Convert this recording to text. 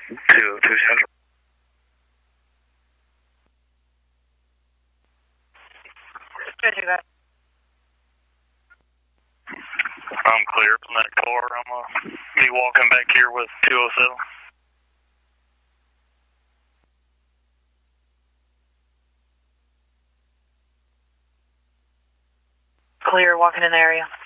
202 Central. I'm clear from that car. I'm going to be walking back here with 207. Clear, walking in the area.